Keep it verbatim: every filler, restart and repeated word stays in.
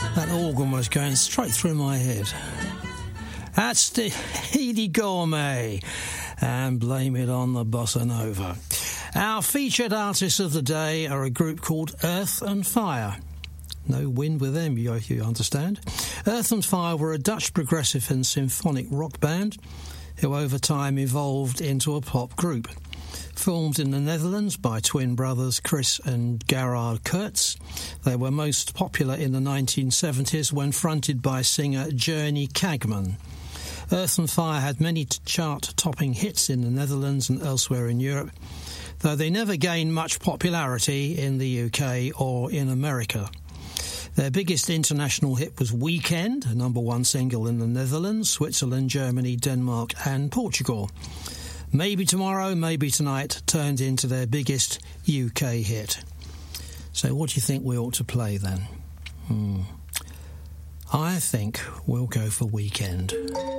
That organ was going straight through my head. That's the Edie Gourmet, and blame it on the bossa nova. Our featured artists of the day are a group called Earth and Fire. No wind with them, you, you understand. Earth and Fire were a Dutch progressive and symphonic rock band who over time evolved into a pop group. Formed in the Netherlands by twin brothers Chris and Gerard Kurtz, they were most popular in the nineteen seventies when fronted by singer Journey Cagman. Earth and Fire had many chart-topping hits in the Netherlands and elsewhere in Europe, though they never gained much popularity in the U K or in America. Their biggest international hit was Weekend, a number one single in the Netherlands, Switzerland, Germany, Denmark and Portugal. Maybe Tomorrow, Maybe Tonight turned into their biggest U K hit. So what do you think we ought to play then? Hmm. I think we'll go for Weekend.